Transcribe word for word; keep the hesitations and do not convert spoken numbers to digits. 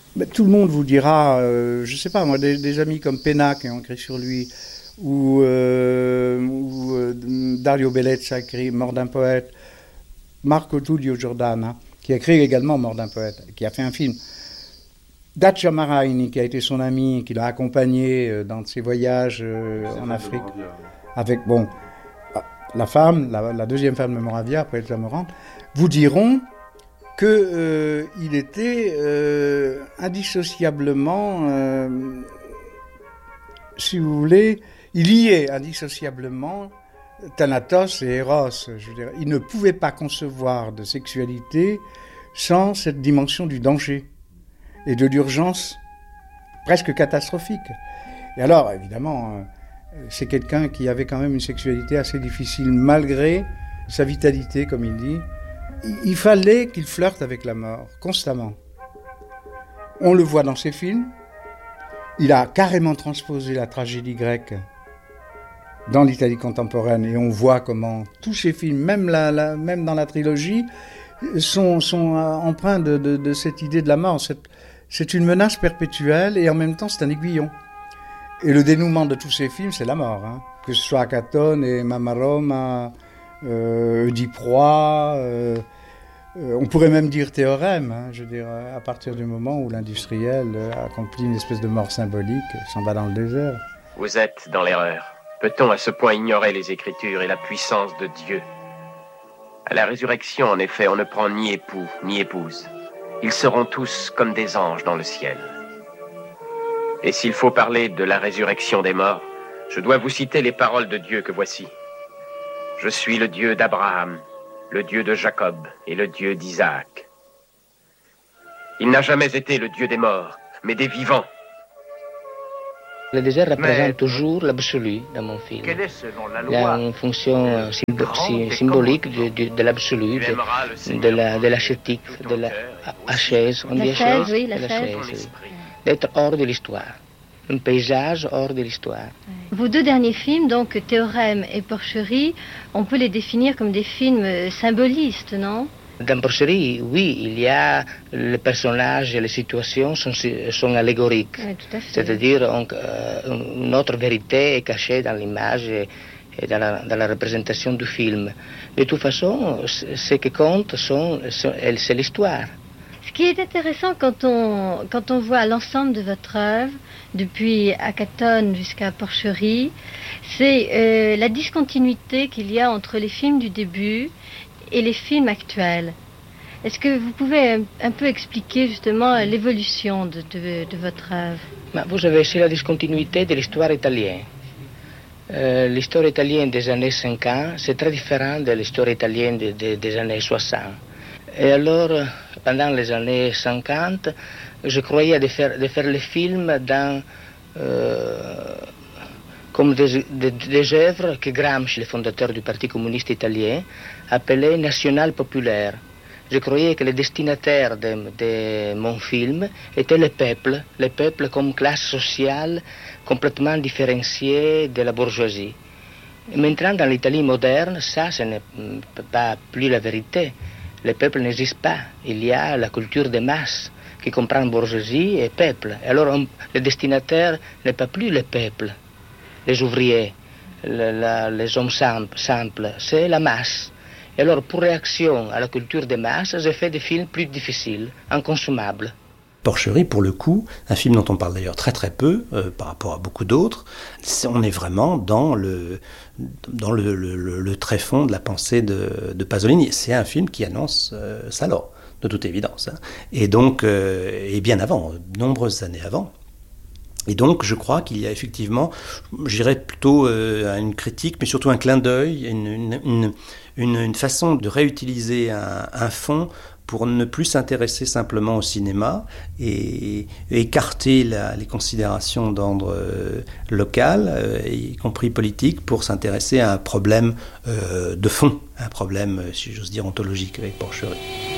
Ben, tout le monde vous dira, euh, je ne sais pas, moi, des, des amis comme Pena qui ont écrit sur lui, ou, euh, ou euh, Dario Bellezza a écrit Mort d'un poète, Marco Tullio Giordana, qui a écrit également Mort d'un poète, qui a fait un film. Dacia Maraini, qui a été son ami, qui l'a accompagné dans ses voyages euh, en Afrique, avec, bon, la femme, la, la deuxième femme de Moravia, après Elsa Morante, vous diront qu'il euh, était euh, indissociablement, euh, si vous voulez, il y est indissociablement Thanatos et Eros. Je veux dire, il ne pouvait pas concevoir de sexualité sans cette dimension du danger et de l'urgence presque catastrophique. Et alors, évidemment, c'est quelqu'un qui avait quand même une sexualité assez difficile, malgré sa vitalité, comme il dit. Il fallait qu'il flirte avec la mort, constamment. On le voit dans ses films. Il a carrément transposé la tragédie grecque dans l'Italie contemporaine, et on voit comment tous ses films, même, la, la, même dans la trilogie, sont, sont empreints de, de, de cette idée de la mort. C'est, c'est une menace perpétuelle, et en même temps, c'est un aiguillon. Et le dénouement de tous ces films, c'est la mort. Hein. Que ce soit Acatone et Mamma Roma, euh, Oedipe-Roi, euh, euh, on pourrait même dire Théorème, hein, je veux dire, à partir du moment où l'industriel accomplit une espèce de mort symbolique, s'en va dans le désert. Vous êtes dans l'erreur. Peut-on à ce point ignorer les Écritures et la puissance de Dieu ? À la résurrection, en effet, on ne prend ni époux, ni épouse. Ils seront tous comme des anges dans le ciel. Et s'il faut parler de la résurrection des morts, je dois vous citer les paroles de Dieu que voici. Je suis le Dieu d'Abraham, le Dieu de Jacob et le Dieu d'Isaac. Il n'a jamais été le Dieu des morts, mais des vivants. Le désert représente mais, toujours l'absolu dans mon film. Quelle est, selon la loi, il a une fonction symb- symbolique de, de, de l'absolu, de, de, la, de l'ascétique, de la ascèse. On dit ascèse, oui, la ascèse, oui. D'être hors de l'histoire. Un paysage hors de l'histoire. Vos deux derniers films, donc Théorème et Porcherie, on peut les définir comme des films symbolistes, non ? Dans Porcherie, oui, il y a les personnages et les situations sont, sont allégoriques. Oui, tout à fait. C'est-à-dire on, euh, une autre vérité est cachée dans l'image et, et dans, la, dans la représentation du film. De toute façon, ce qui compte, sont, c'est l'histoire. Ce qui est intéressant quand on, quand on voit l'ensemble de votre œuvre, depuis Acatone jusqu'à Porcherie, c'est euh, la discontinuité qu'il y a entre les films du début et les films actuels. Est-ce que vous pouvez un, un peu expliquer justement l'évolution de, de, de votre œuvre ? Mais vous avez aussi la discontinuité de l'histoire italienne. Euh, l'histoire italienne des années cinquante, c'est très différent de l'histoire italienne de, de, des années soixante. Et alors, pendant les années cinquante, je croyais de faire, de faire les films dans, euh, comme des, des, des œuvres que Gramsci, le fondateur du Parti communiste italien, appelait national populaire. Je croyais que les destinataires de, de mon film étaient le peuple, le peuple comme classe sociale complètement différenciée de la bourgeoisie. Et maintenant, dans l'Italie moderne, ça, ce n'est pas plus la vérité. Le peuple n'existe pas. Il y a la culture des masses qui comprend bourgeoisie et peuple. Et alors, on, le destinataire n'est pas plus le peuple, les ouvriers, le, la, les hommes simples, simples, c'est la masse. Et alors, pour réaction à la culture des masses, j'ai fait des films plus difficiles, inconsommables. Porcherie, pour le coup, un film dont on parle d'ailleurs très très peu euh, par rapport à beaucoup d'autres, c'est, on est vraiment dans le dans le, le, le, le tréfonds de la pensée de, de Pasolini. C'est un film qui annonce euh, Salò, de toute évidence, hein. Et donc, euh, et bien avant, de nombreuses années avant. Et donc, je crois qu'il y a effectivement, je dirais plutôt euh, une critique, mais surtout un clin d'œil, une, une, une, une, une façon de réutiliser un, un fond pour ne plus s'intéresser simplement au cinéma et, et écarter la, les considérations d'ordre euh, local, euh, y compris politique, pour s'intéresser à un problème euh, de fond, un problème, si j'ose dire, ontologique avec Porcherie.